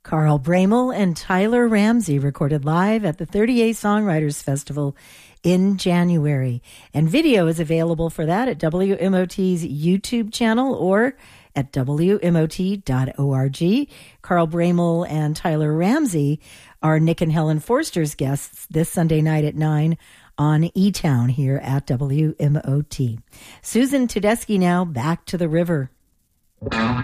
Carl Bramel and Tyler Ramsey recorded live at the 38 Songwriters Festival in January. And video is available for that at WMOT's YouTube channel or at WMOT.org. Carl Bramel and Tyler Ramsey are Nick and Helen Forster's guests this Sunday night at 9 on E-Town here at WMOT. Susan Tedeschi now, back to the river.